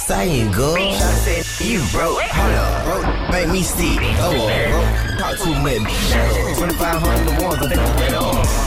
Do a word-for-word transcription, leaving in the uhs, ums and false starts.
saying, girl? Shawty said, you broke. Hold up, bro. Make me see. Oh, bro. Talk too much. twenty-five hundred the ones I think I'm